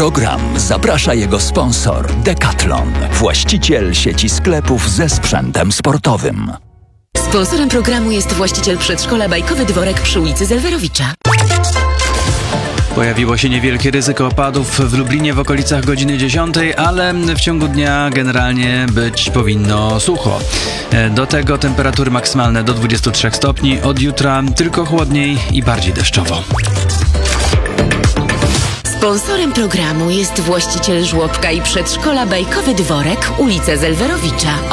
program zaprasza jego sponsor Decathlon, właściciel sieci sklepów ze sprzętem sportowym. Sponsorem programu jest właściciel przedszkola Bajkowy Dworek przy ulicy Zelwerowicza. Pojawiło się niewielkie ryzyko opadów w Lublinie w okolicach godziny 10, ale w ciągu dnia generalnie być powinno sucho. Do tego temperatury maksymalne do 23 stopni, od jutra tylko chłodniej i bardziej deszczowo. Sponsorem programu jest właściciel żłobka i przedszkola Bajkowy Dworek, ulica Zelwerowicza.